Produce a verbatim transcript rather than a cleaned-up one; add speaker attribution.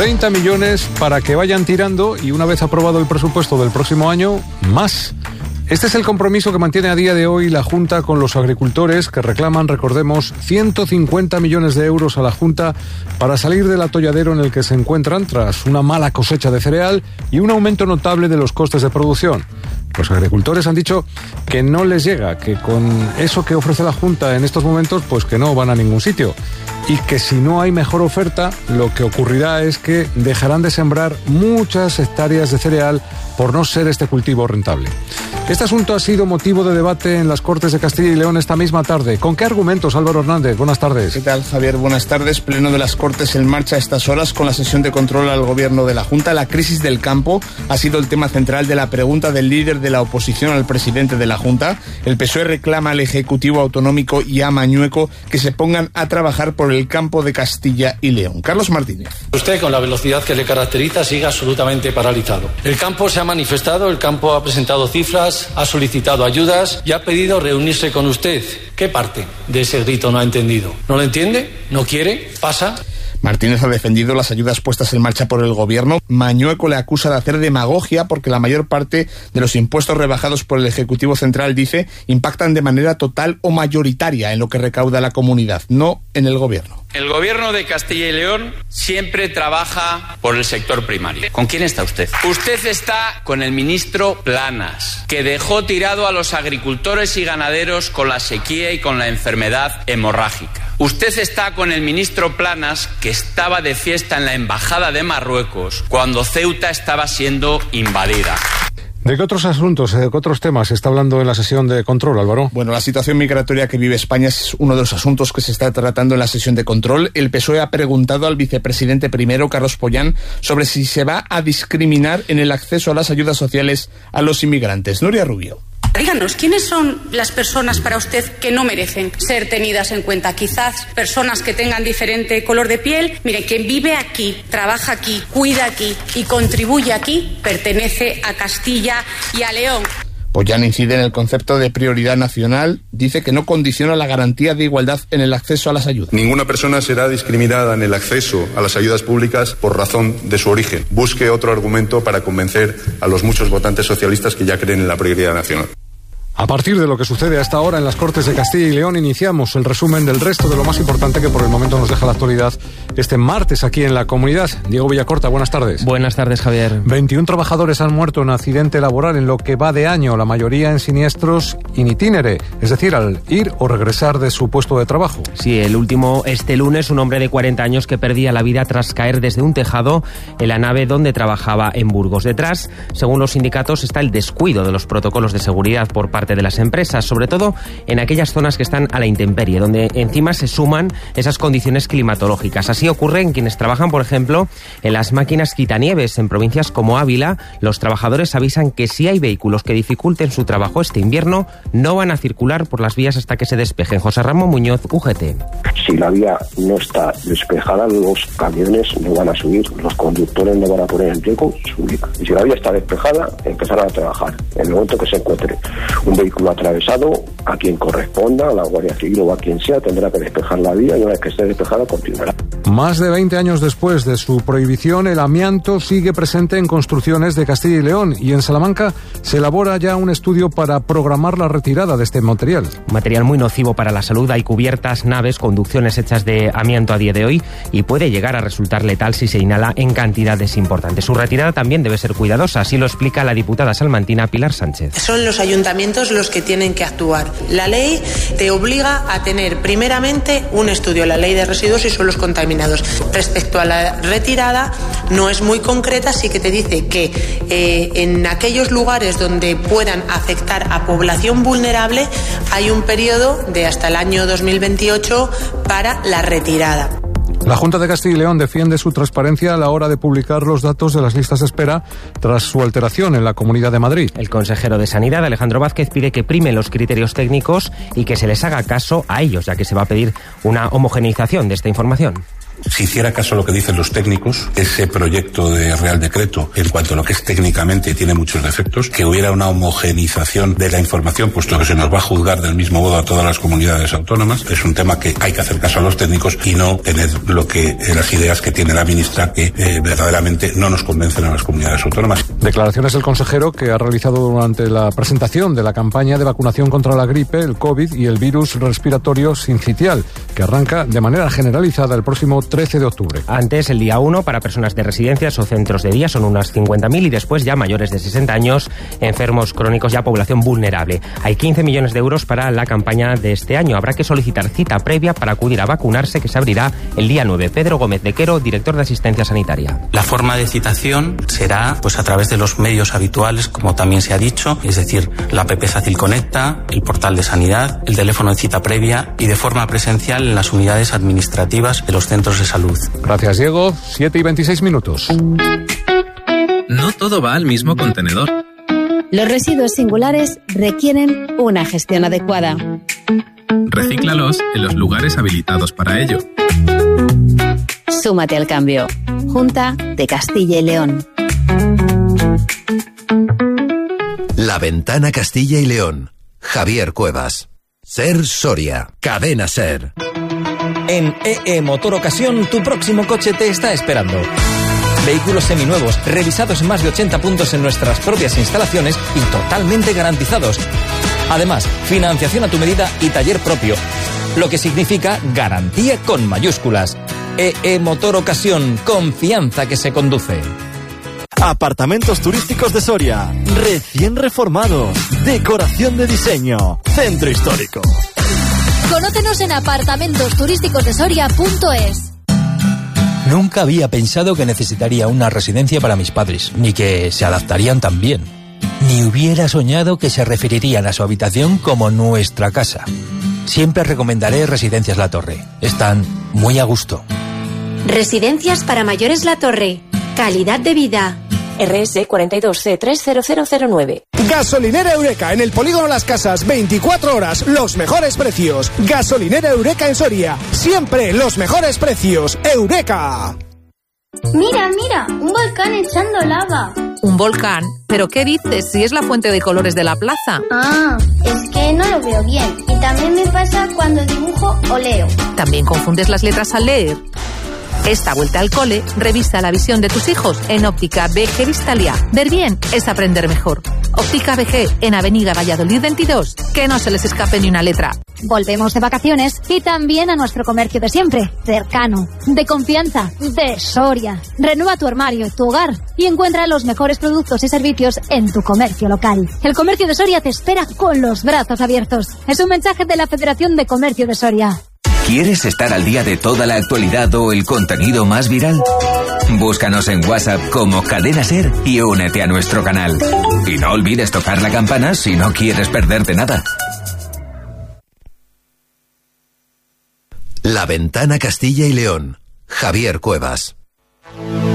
Speaker 1: treinta millones para que vayan tirando y una vez aprobado el presupuesto del próximo año, más. Este es el compromiso que mantiene a día de hoy la Junta con los agricultores que reclaman, recordemos, ciento cincuenta millones de euros a la Junta para salir del atolladero en el que se encuentran tras una mala cosecha de cereal y un aumento notable de los costes de producción. Los agricultores han dicho que no les llega, que con eso que ofrece la Junta en estos momentos, pues que no van a ningún sitio. Y que si no hay mejor oferta, lo que ocurrirá es que dejarán de sembrar muchas hectáreas de cereal por no ser este cultivo rentable. Este asunto ha sido motivo de debate en las Cortes de Castilla y León esta misma tarde. ¿Con qué argumentos, Álvaro Hernández? Buenas tardes.
Speaker 2: ¿Qué tal, Javier? Buenas tardes. Pleno de las Cortes en marcha a estas horas con la sesión de control al gobierno de la Junta. La crisis del campo ha sido el tema central de la pregunta del líder de la oposición al presidente de la Junta. El P S O E reclama al Ejecutivo Autonómico y a Mañueco que se pongan a trabajar por el campo de Castilla y León. Carlos Martínez.
Speaker 3: Usted, con la velocidad que le caracteriza, sigue absolutamente paralizado. El campo se ha manifestado, el campo ha presentado cifras, ha solicitado ayudas y ha pedido reunirse con usted. ¿Qué parte de ese grito no ha entendido? ¿No lo entiende? ¿No quiere? ¿Pasa?
Speaker 2: Martínez ha defendido las ayudas puestas en marcha por el gobierno. Mañueco le acusa de hacer demagogia porque la mayor parte de los impuestos rebajados por el Ejecutivo Central, dice, impactan de manera total o mayoritaria en lo que recauda la comunidad, no en el gobierno.
Speaker 4: El gobierno de Castilla y León siempre trabaja por el sector primario. ¿Con quién está usted? Usted está con el ministro Planas, que dejó tirado a los agricultores y ganaderos con la sequía y con la enfermedad hemorrágica. Usted está con el ministro Planas, que estaba de fiesta en la embajada de Marruecos cuando Ceuta estaba siendo invadida.
Speaker 1: ¿De qué otros asuntos, de qué otros temas se está hablando en la sesión de control, Álvaro?
Speaker 2: Bueno, la situación migratoria que vive España es uno de los asuntos que se está tratando en la sesión de control. El P S O E ha preguntado al vicepresidente primero, Carlos Pollán, sobre si se va a discriminar en el acceso a las ayudas sociales a los inmigrantes. Nuria Rubio.
Speaker 5: Díganos, ¿quiénes son las personas para usted que no merecen ser tenidas en cuenta? Quizás personas que tengan diferente color de piel. Mire, quien vive aquí, trabaja aquí, cuida aquí y contribuye aquí, pertenece a Castilla y a León.
Speaker 2: Pollán incide en el concepto de prioridad nacional. Dice que no condiciona la garantía de igualdad en el acceso a las ayudas.
Speaker 6: Ninguna persona será discriminada en el acceso a las ayudas públicas por razón de su origen. Busque otro argumento para convencer a los muchos votantes socialistas que ya creen en la prioridad nacional.
Speaker 1: A partir de lo que sucede hasta ahora en las Cortes de Castilla y León, iniciamos el resumen del resto de lo más importante que por el momento nos deja la actualidad este martes aquí en la comunidad. Diego Villacorta, buenas tardes.
Speaker 7: Buenas tardes, Javier.
Speaker 1: veintiún trabajadores han muerto en accidente laboral en lo que va de año, la mayoría en siniestros in itinere, es decir, al ir o regresar de su puesto de trabajo.
Speaker 7: Sí, el último este lunes, un hombre de cuarenta años que perdía la vida tras caer desde un tejado en la nave donde trabajaba en Burgos. Detrás, según los sindicatos, está el descuido de los protocolos de seguridad por parte de las empresas, sobre todo en aquellas zonas que están a la intemperie, donde encima se suman esas condiciones climatológicas. Así ocurre en quienes trabajan, por ejemplo, en las máquinas quitanieves en provincias como Ávila. Los trabajadores avisan que si hay vehículos que dificulten su trabajo este invierno, no van a circular por las vías hasta que se despejen. José Ramón Muñoz, U G T.
Speaker 8: Si la vía no está despejada, los camiones no van a subir, los conductores no van a poner en riesgo su vida. Y si la vía está despejada, empezarán a trabajar. En el momento que se encuentre un vehículo atravesado, a quien corresponda, a la Guardia Civil o a quien sea, tendrá que despejar la vía y una vez que esté despejada, continuará.
Speaker 1: Más de veinte años después de su prohibición, el amianto sigue presente en construcciones de Castilla y León, y en Salamanca se elabora ya un estudio para programar la retirada de este material.
Speaker 7: Material muy nocivo para la salud. Hay cubiertas, naves, conducciones hechas de amianto a día de hoy y puede llegar a resultar letal si se inhala en cantidades importantes. Su retirada también debe ser cuidadosa, así lo explica la diputada salmantina Pilar Sánchez.
Speaker 9: Son los ayuntamientos los que tienen que actuar. La ley te obliga a tener primeramente un estudio, la ley de residuos y suelos contaminados. Respecto a la retirada, no es muy concreta, sí que te dice que eh, en aquellos lugares donde puedan afectar a población vulnerable hay un periodo de hasta el año dos mil veintiocho para la retirada.
Speaker 1: La Junta de Castilla y León defiende su transparencia a la hora de publicar los datos de las listas de espera tras su alteración en la Comunidad de Madrid.
Speaker 7: El consejero de Sanidad, Alejandro Vázquez, pide que primen los criterios técnicos y que se les haga caso a ellos, ya que se va a pedir una homogeneización de esta información.
Speaker 10: si hiciera caso a lo que dicen los técnicos, ese proyecto de Real Decreto, en cuanto a lo que es técnicamente, tiene muchos defectos, que hubiera una homogenización de la información, puesto que se nos va a juzgar del mismo modo a todas las comunidades autónomas. Es un tema que hay que hacer caso a los técnicos y no tener lo que eh, las ideas que tiene la ministra que eh, verdaderamente no nos convencen a las comunidades autónomas.
Speaker 1: Declaraciones del consejero que ha realizado durante la presentación de la campaña de vacunación contra la gripe, el COVID y el virus respiratorio sincitial, que arranca de manera generalizada el próximo trece de octubre.
Speaker 7: Antes, el día uno, para personas de residencias o centros de día son unas cincuenta mil y después ya mayores de sesenta años, enfermos crónicos, ya población vulnerable. Hay quince millones de euros para la campaña de este año. Habrá que solicitar cita previa para acudir a vacunarse, que se abrirá el día nueve. Pedro Gómez de Quero, director de Asistencia Sanitaria.
Speaker 11: La forma de citación será pues a través de los medios habituales, como también se ha dicho, es decir, la app Zacil Conecta, el portal de Sanidad, el teléfono de cita previa y de forma presencial en las unidades administrativas de los centros de salud.
Speaker 1: Gracias, Diego. siete y veintiséis minutos.
Speaker 12: No todo va al mismo contenedor.
Speaker 13: Los residuos singulares requieren una gestión adecuada.
Speaker 12: Recíclalos en los lugares habilitados para ello.
Speaker 13: Súmate al cambio. Junta de Castilla y León.
Speaker 14: La Ventana Castilla y León. Javier Cuevas. Ser Soria. Cadena Ser.
Speaker 15: En E E Motor Ocasión, tu próximo coche te está esperando. Vehículos seminuevos, revisados en más de ochenta puntos en nuestras propias instalaciones y totalmente garantizados. Además, financiación a tu medida y taller propio, lo que significa garantía con mayúsculas. E E Motor Ocasión, confianza que se conduce.
Speaker 16: Apartamentos turísticos de Soria, recién reformados, decoración de diseño, centro histórico.
Speaker 17: Conócenos en apartamentos turísticos de Soria punto es.
Speaker 18: Nunca había pensado que necesitaría una residencia para mis padres, ni que se adaptarían tan bien. Ni hubiera soñado que se referirían a su habitación como nuestra casa. Siempre recomendaré Residencias La Torre. Están muy a gusto.
Speaker 19: Residencias para mayores La Torre. Calidad de vida.
Speaker 20: R S cuarenta y dos C tres cero cero cero nueve.
Speaker 21: Gasolinera Eureka en el Polígono Las Casas, veinticuatro horas, los mejores precios. Gasolinera Eureka en Soria, siempre los mejores precios. Eureka.
Speaker 22: Mira, mira, un volcán echando lava.
Speaker 23: ¿Un volcán? ¿Pero qué dices? Si es la fuente de colores de la plaza.
Speaker 22: Ah, es que no lo veo bien. Y también me pasa cuando dibujo o leo.
Speaker 23: ¿También confundes las letras al leer? Esta vuelta al cole, revisa la visión de tus hijos en Óptica B G Vistalia. Ver bien es aprender mejor. Óptica B G en Avenida Valladolid veintidós. Que no se les escape ni una letra.
Speaker 17: Volvemos de vacaciones y también a nuestro comercio de siempre. Cercano, de confianza, de Soria. Renueva tu armario, tu hogar y encuentra los mejores productos y servicios en tu comercio local. El comercio de Soria te espera con los brazos abiertos. Es un mensaje de la Federación de Comercio de Soria.
Speaker 24: ¿Quieres estar al día de toda la actualidad o el contenido más viral? Búscanos en WhatsApp como Cadena Ser y únete a nuestro canal. Y no olvides tocar la campana si no quieres perderte nada.
Speaker 14: La Ventana Castilla y León. Javier Cuevas.